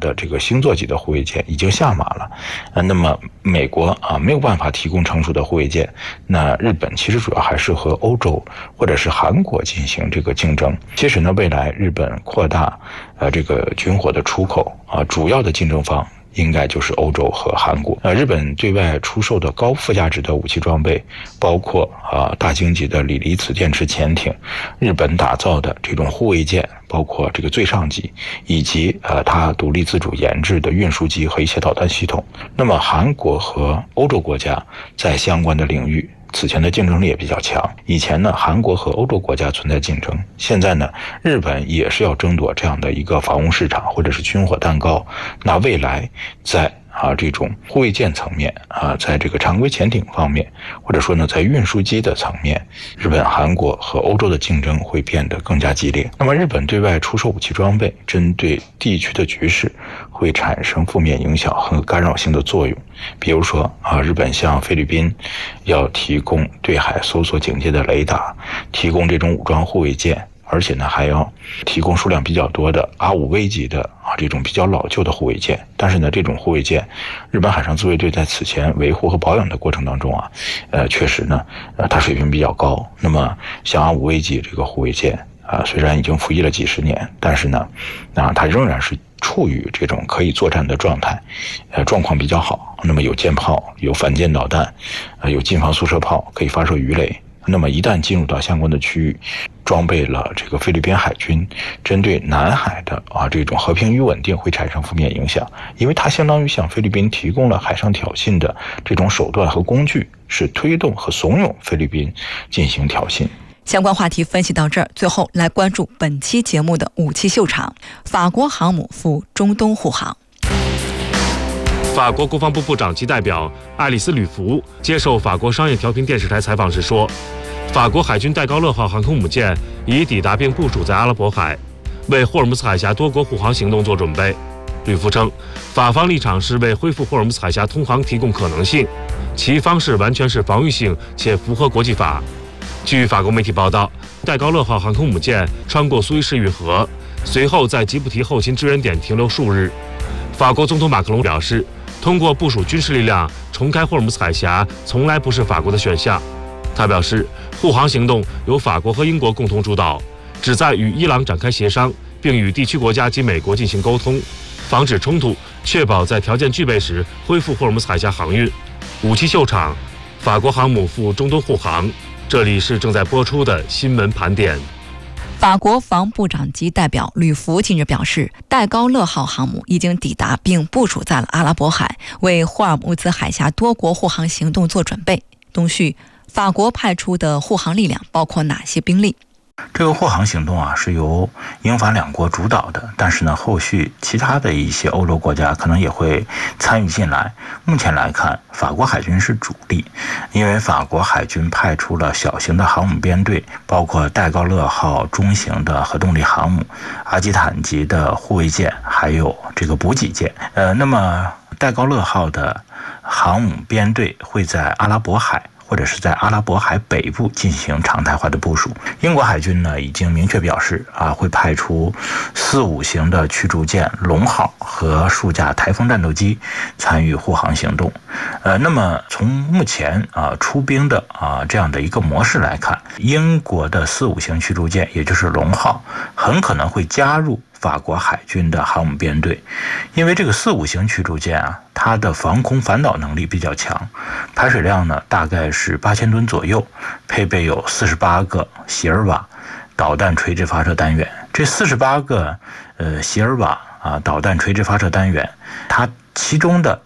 的这个星座级的护卫舰已经下马了，那么美国没有办法提供成熟的护卫舰，那日本其实主要还是和欧洲或者是韩国进行这个竞争。其实呢，未来日本扩大这个军火的出口主要的竞争方应该就是欧洲和韩国。日本对外出售的高附加值的武器装备，包括大型级的锂离子电池潜艇，日本打造的这种护卫舰，包括这个最上级，以及它独立自主研制的运输机和一些导弹系统。那么韩国和欧洲国家在相关的领域此前的竞争力也比较强。以前呢，韩国和欧洲国家存在竞争，现在呢，日本也是要争夺这样的一个防务市场或者是军火蛋糕。那未来在这种护卫舰层面在这个常规潜艇方面，或者说呢，在运输机的层面，日本、韩国和欧洲的竞争会变得更加激烈。那么日本对外出售武器装备，针对地区的局势会产生负面影响和干扰性的作用。比如说日本向菲律宾要提供对海搜索警戒的雷达，提供这种武装护卫舰，而且呢还要提供数量比较多的R5V级的这种比较老旧的护卫舰。但是呢，这种护卫舰，日本海上自卫队在此前维护和保养的过程当中确实呢它水平比较高。那么像R5V级这个护卫舰虽然已经服役了几十年，但是呢它仍然是处于这种可以作战的状态，状况比较好。那么有舰炮，有反舰导弹，有近防速射炮，可以发射鱼雷。那么一旦进入到相关的区域，装备了这个菲律宾海军，针对南海的这种和平与稳定会产生负面影响，因为它相当于向菲律宾提供了海上挑衅的这种手段和工具，是推动和怂恿菲律宾进行挑衅。 相关话题分析到这儿，最后来关注本期节目的武器秀场。法国航母赴中东护航。 法国国防部部长及代表爱丽丝·吕弗接受法国商业调频电视台采访时说，法国海军戴高乐号航空母舰已抵达并部署在阿拉伯海，为霍尔木兹海峡多国护航行动做准备。吕弗称，法方立场是为恢复霍尔木兹海峡通航提供可能性，其方式完全是防御性且符合国际法。据法国媒体报道，戴高乐号航空母舰穿过苏伊士运河，随后在吉布提后勤支援点停留数日。法国总统马克龙表示，通过部署军事力量重开霍尔木兹海峡从来不是法国的选项。他表示，护航行动由法国和英国共同主导，旨在与伊朗展开协商，并与地区国家及美国进行沟通，防止冲突，确保在条件具备时恢复霍尔木兹海峡航运。武器秀场，法国航母赴中东护航。这里是正在播出的新闻盘点。 法国防部长级代表吕弗近日表示，戴高乐号航母已经抵达并部署在了阿拉伯海，为霍尔木兹海峡多国护航行动做准备。东旭，法国派出的护航力量包括哪些兵力？ 这个护航行动是由英法两国主导的，但是呢，后续其他的一些欧洲国家可能也会参与进来。目前来看，法国海军是主力，因为法国海军派出了小型的航母编队，包括戴高乐号中型的核动力航母、阿基坦级的护卫舰，还有这个补给舰。那么戴高乐号的航母编队会在阿拉伯海或者是在阿拉伯海北部进行常态化的部署。英国海军呢已经明确表示会派出4-5型的驱逐舰龙号和数架台风战斗机参与护航行动。那么从目前出兵的这样的一个模式来看，英国的4-5型驱逐舰也就是龙号很可能会加入法国海军的航母编队，因为这个4-5型驱逐舰它的防空反导能力比较强，排水量呢大概是8000吨左右，配备有48个席尔瓦导弹垂直发射单元。这48个席尔瓦导弹垂直发射单元，它其中的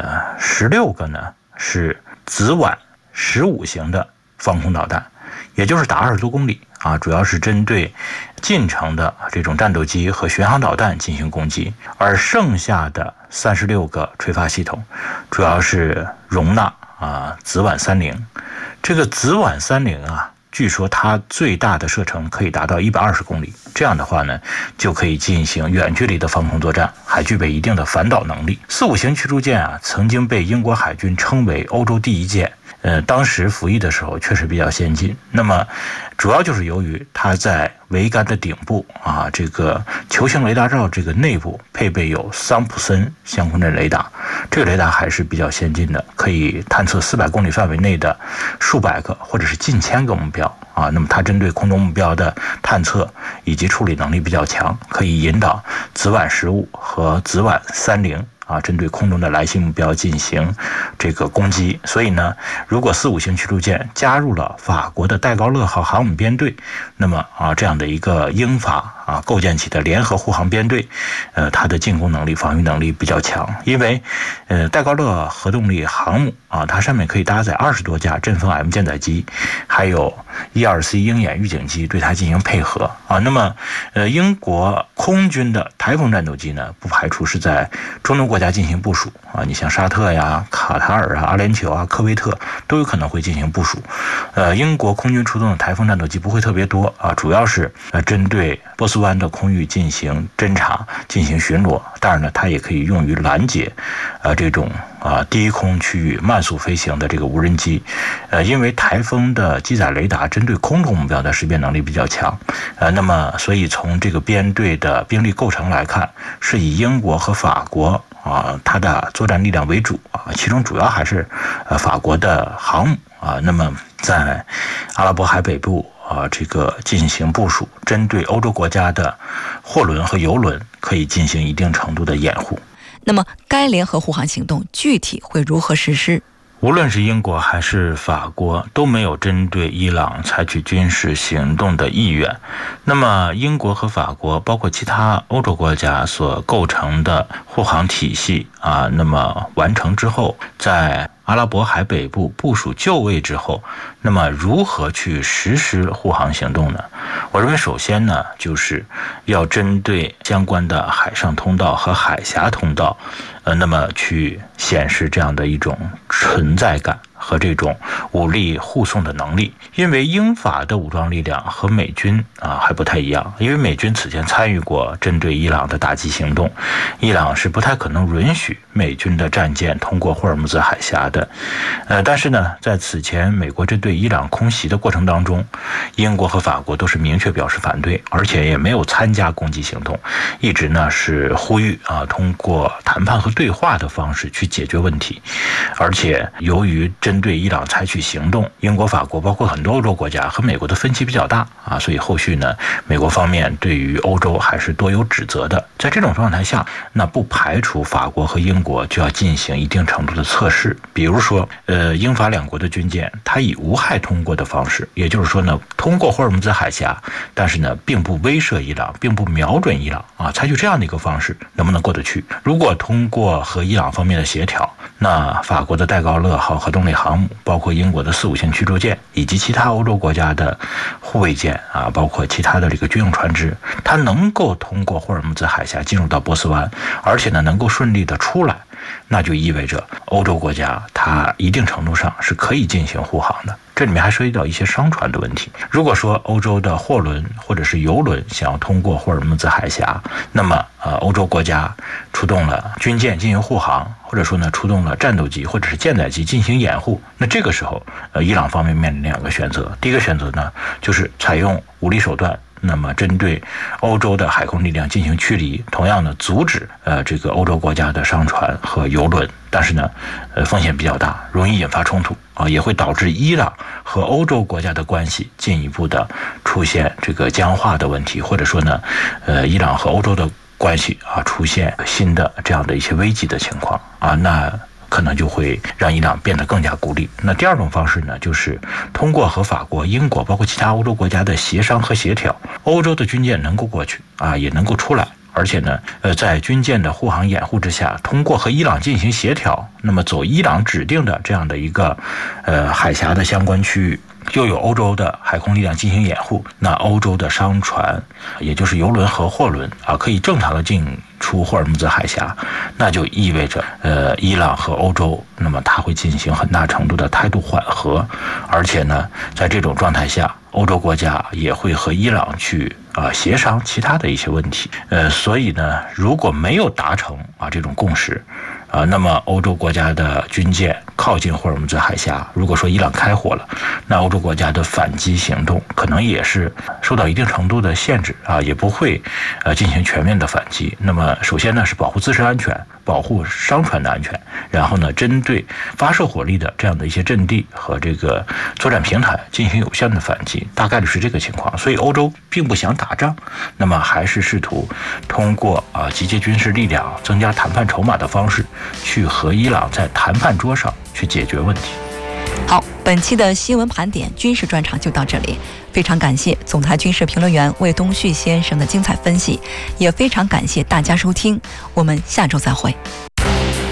16个呢是紫菀15型的防空导弹，也就是打20多公里主要是针对近程的这种战斗机和巡航导弹进行攻击。而剩下的36个垂发系统主要是容纳紫菀30。这个紫菀30据说它最大的射程可以达到120公里，这样的话呢，就可以进行远距离的防空作战，还具备一定的反导能力。4-5型驱逐舰曾经被英国海军称为欧洲第一舰， 当时服役的时候确实比较先进。那么主要就是由于它在桅杆的顶部啊，这个球形雷达罩这个内部配备有桑普森相控阵雷达，这个雷达还是比较先进的，可以探测400公里范围内的数百个或者是近千个目标啊。那么它针对空中目标的探测以及处理能力比较强，可以引导紫菀15和紫菀30啊，针对空中的来袭目标进行这个攻击。所以呢，如果4、5型驱逐舰加入了法国的戴高乐号航母编队，那么这样的一个英法构建起的联合护航编队，它的进攻能力、防御能力比较强。因为戴高乐核动力航母它上面可以搭载20多架阵风 M 舰载机，还有12C 鹰眼预警机对它进行配合那么英国空军的台风战斗机呢，不排除是在中东国家进行部署你像沙特呀、卡塔尔阿联酋科威特都有可能会进行部署。英国空军出动的台风战斗机不会特别多主要是针对波斯湾的空域进行侦察、进行巡逻。当然呢，它也可以用于拦截这种低空区域慢速飞行的这个无人机。因为台风的机载雷达针对空中目标的识别能力比较强那么所以从这个编队的兵力构成来看，是以英国和法国它的作战力量为主其中主要还是法国的航母那么在阿拉伯海北部这个进行部署，针对欧洲国家的货轮和油轮可以进行一定程度的掩护。 那么该联合护航行动具体会如何实施？ 无论是英国还是法国都没有针对伊朗采取军事行动的意愿。那么英国和法国包括其他欧洲国家所构成的护航体系那么完成之后，在阿拉伯海北部部署就位之后，那么如何去实施护航行动呢？我认为首先呢，就是要针对相关的海上通道和海峡通道那么去显示这样的一种存在感和这种武力护送的能力。因为英法的武装力量和美军还不太一样，因为美军此前参与过针对伊朗的打击行动，伊朗是不太可能允许美军的战舰通过霍尔木兹海峡的。但是呢，在此前美国针对伊朗空袭的过程当中，英国和法国都是明确表示反对，而且也没有参加攻击行动，一直呢是呼吁通过谈判和对话的方式去解决问题。而且由于针对伊朗采取行动，英国、法国包括很多欧洲国家和美国的分歧比较大所以后续呢，美国方面对于欧洲还是多有指责的。在这种状态下，那不排除法国和英国就要进行一定程度的测试，比如说英法两国的军舰它以无害通过的方式，也就是说呢，通过霍尔木兹海峡，但是呢并不威慑伊朗，并不瞄准伊朗采取这样的一个方式能不能过得去？如果通过和伊朗方面的协调，那法国的戴高乐号核动力航母，包括英国的4、5型驱逐舰以及其他欧洲国家的护卫舰包括其他的这个军用船只，它能够通过霍尔木兹海峡进入到波斯湾，而且呢能够顺利的出来，那就意味着欧洲国家它一定程度上是可以进行护航的。这里面还涉及到一些商船的问题。如果说欧洲的货轮或者是油轮想要通过霍尔木兹海峡，那么欧洲国家出动了军舰进行护航，或者说呢出动了战斗机或者是舰载机进行掩护，那这个时候伊朗方面面临两个选择。第一个选择呢，就是采用武力手段，那么针对欧洲的海空力量进行驱离，同样呢阻止这个欧洲国家的商船和油轮，但是呢风险比较大，容易引发冲突也会导致伊朗和欧洲国家的关系进一步的出现这个僵化的问题，或者说呢伊朗和欧洲的关系出现新的这样的一些危机的情况那可能就会让伊朗变得更加孤立。那第二种方式呢，就是通过和法国、英国包括其他欧洲国家的协商和协调，欧洲的军舰能够过去也能够出来，而且呢在军舰的护航掩护之下，通过和伊朗进行协调，那么走伊朗指定的这样的一个海峡的相关区域，又有欧洲的海空力量进行掩护，那欧洲的商船也就是油轮和货轮可以正常的进出霍尔木兹海峡，那就意味着伊朗和欧洲那么它会进行很大程度的态度缓和，而且呢在这种状态下，欧洲国家也会和伊朗去协商其他的一些问题。所以呢如果没有达成这种共识那么欧洲国家的军舰靠近霍尔木兹海峡，如果说伊朗开火了，那欧洲国家的反击行动可能也是受到一定程度的限制啊，也不会进行全面的反击。那么首先呢是保护自身安全，保护商船的安全，然后呢针对发射火力的这样的一些阵地和这个作战平台进行有效的反击，大概率是这个情况。所以欧洲并不想打仗，那么还是试图通过集结军事力量、增加谈判筹码的方式，去和伊朗在谈判桌上去解决问题。 好，本期的新闻盘点军事专场就到这里，非常感谢总台军事评论员魏东旭先生的精彩分析，也非常感谢大家收听，我们下周再会。